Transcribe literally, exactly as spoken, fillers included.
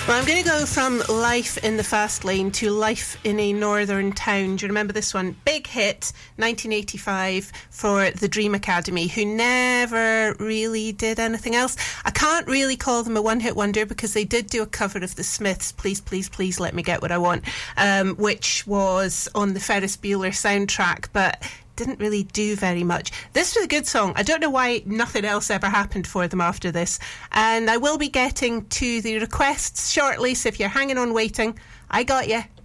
Well, I'm going to go from Life in the Fast Lane to Life in a Northern Town. Do you remember this one? Big hit, nineteen eighty-five, for the Dream Academy, who never really did anything else. I can't really call them a one-hit wonder because they did do a cover of the Smiths, Please, Please, Please Let Me Get What I Want, um, which was on the Ferris Bueller soundtrack, but didn't really do very much. This was a good song. I don't know why nothing else ever happened for them after this. And I will be getting to the requests shortly, so if you're hanging on waiting, I got you.